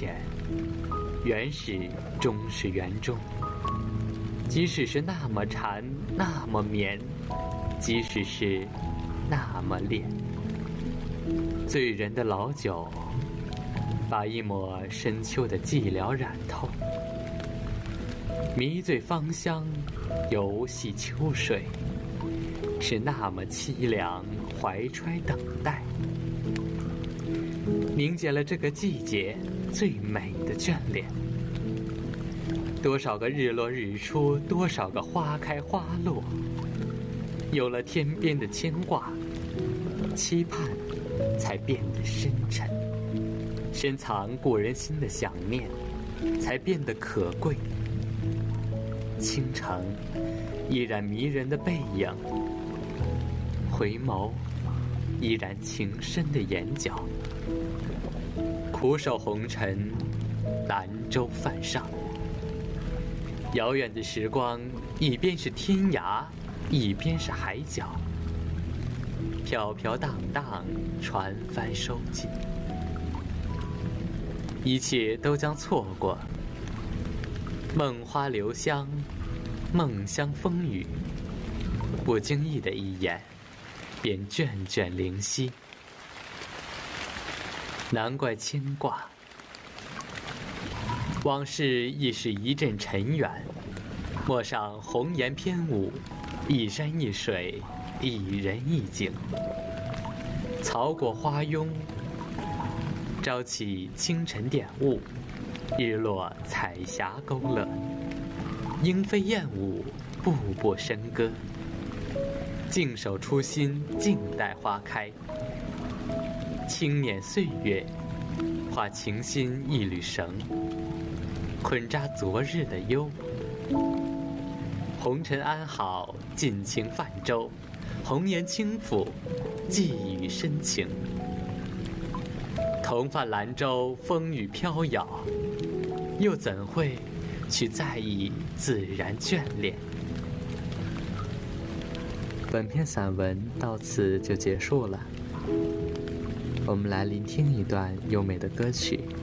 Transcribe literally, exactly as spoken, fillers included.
浅，原始终是原中。即使是那么缠，那么绵，即使是那么烈，醉人的老酒把一抹深秋的寂寥染透，迷醉芳香，游戏秋水，是那么凄凉，怀揣等待，凝结了这个季节最美的眷恋。多少个日落日出，多少个花开花落，有了天边的牵挂，期盼才变得深沉，深藏故人心的想念才变得可贵。倾城依然迷人的背影，回眸依然情深的眼角，苦守红尘，兰舟泛上。遥远的时光，一边是天涯，一边是海角，飘飘荡荡，船帆收尽，一切都将错过。梦花留香，梦香风雨，不经意的一眼，便卷卷灵犀。难怪牵挂，往事亦是一阵尘缘，陌上红颜偏舞，一山一水，一人一景。草果花拥，朝起清晨点雾，日落彩霞勾勒，莺飞燕舞，步步笙歌。静守初心，静待花开。轻捻岁月，画情心一缕绳，捆扎昨日的忧。红尘安好，尽情泛舟，红颜轻抚，寄语深情。同泛兰舟，风雨飘摇，又怎会去在意自然眷恋？本篇散文到此就结束了，我们来聆听一段优美的歌曲。